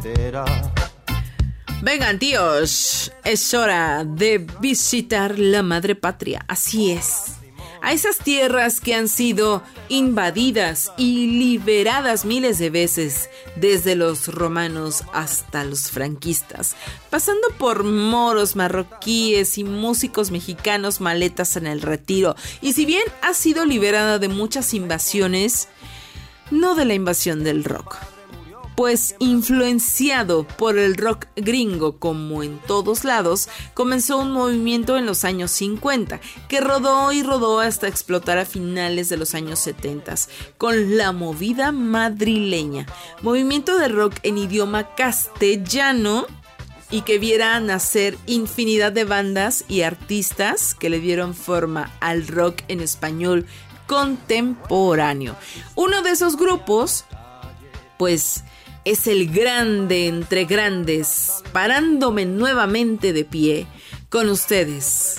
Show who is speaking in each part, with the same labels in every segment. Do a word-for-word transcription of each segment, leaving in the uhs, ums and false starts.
Speaker 1: Vengan, tíos, es hora de visitar la madre patria. Así es, a esas tierras que han sido invadidas y liberadas miles de veces, desde los romanos hasta los franquistas, pasando por moros, marroquíes y músicos mexicanos maletas en el retiro. Y si bien ha sido liberada de muchas invasiones, no de la invasión del rock, pues influenciado por el rock gringo como en todos lados, comenzó un movimiento en los años cincuenta que rodó y rodó hasta explotar a finales de los años setenta con la movida madrileña, movimiento de rock en idioma castellano y que viera nacer infinidad de bandas y artistas que le dieron forma al rock en español contemporáneo. Uno de esos grupos, pues, es el grande entre grandes, parándome nuevamente de pie con ustedes,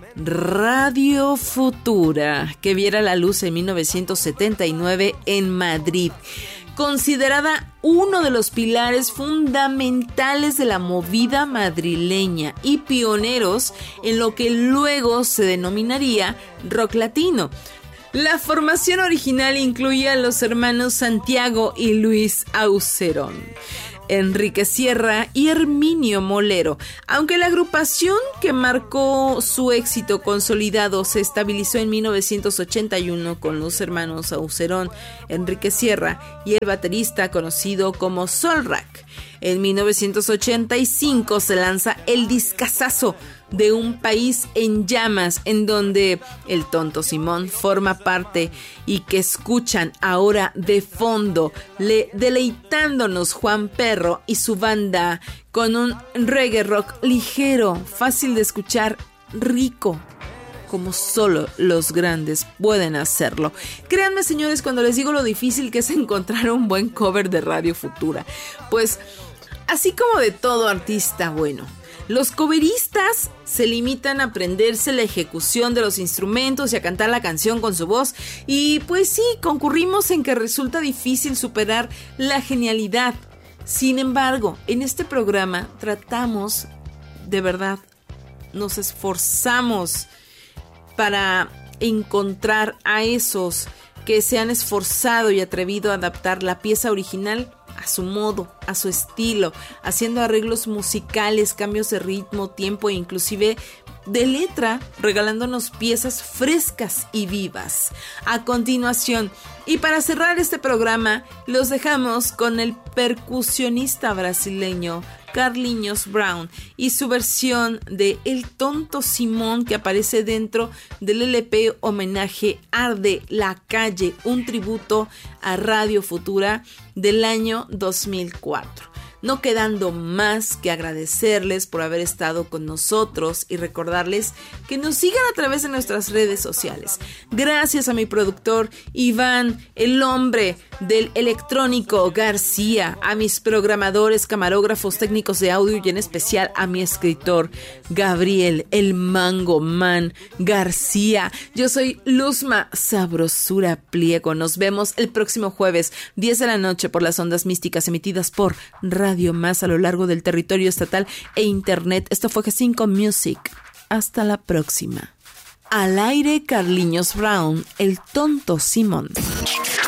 Speaker 1: Radio Futura, que viera la luz en mil novecientos setenta y nueve en Madrid, considerada uno de los pilares fundamentales de la movida madrileña y pioneros en lo que luego se denominaría rock latino. La formación original incluía a los hermanos Santiago y Luis Aucerón, Enrique Sierra y Herminio Molero. Aunque la agrupación que marcó su éxito consolidado se estabilizó en mil novecientos ochenta y uno con los hermanos Aucerón, Enrique Sierra y el baterista conocido como Solrak. En mil novecientos ochenta y cinco se lanza el discazazo de Un País en Llamas, en donde el Tonto Simón forma parte y que escuchan ahora de fondo, le, deleitándonos Juan Perro y su banda con un reggae rock ligero, fácil de escuchar, rico, como solo los grandes pueden hacerlo. Créanme, señores, cuando les digo lo difícil que es encontrar un buen cover de Radio Futura, pues así como de todo artista bueno, los coveristas se limitan a aprenderse la ejecución de los instrumentos y a cantar la canción con su voz, y pues sí, concurrimos en que resulta difícil superar la genialidad. Sin embargo, en este programa tratamos, de verdad, nos esforzamos para encontrar a esos que se han esforzado y atrevido a adaptar la pieza original a su modo, a su estilo, haciendo arreglos musicales, cambios de ritmo, tiempo e inclusive de letra, regalándonos piezas frescas y vivas. A continuación, y para cerrar este programa, los dejamos con el percusionista brasileño Carlinhos Brown y su versión de El Tonto Simón, que aparece dentro del L P homenaje Arde la Calle, un tributo a Radio Futura del año dos mil cuatro. No quedando más que agradecerles por haber estado con nosotros y recordarles que nos sigan a través de nuestras redes sociales. Gracias a mi productor Iván, el hombre del electrónico García, a mis programadores, camarógrafos, técnicos de audio y en especial a mi escritor Gabriel, el Mango Man García. Yo soy Luzma Sabrosura Pliego. Nos vemos el próximo jueves, diez de la noche, por las ondas místicas emitidas por Radio Radio Más a lo largo del territorio estatal e internet. Esto fue G cinco Music. Hasta la próxima. Al aire, Carlinhos Brown, el Tonto Simón.